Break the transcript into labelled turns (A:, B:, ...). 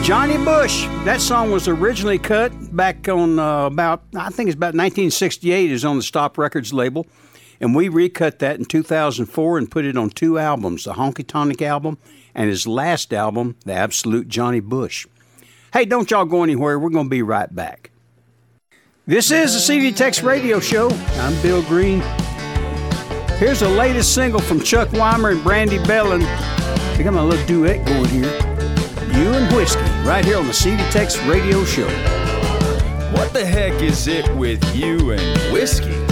A: Johnny Bush. That song was originally cut back on about 1968. It was on the Stop Records label. And we recut that in 2004 and put it on 2 albums, the Honky Tonk album and his last album, The Absolute Johnny Bush. Hey, don't y'all go anywhere. We're going to be right back. This is the CD Tex Radio Show. I'm Bill Green. Here's the latest single from Chuck Weimer and Brandy Belin. We got my little duet going here. You and Whiskey, right here on the CD Tex Radio Show.
B: What the heck is it with you and whiskey?